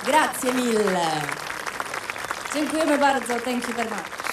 Grazie mille. Dziękujemy bardzo. Thank you very much.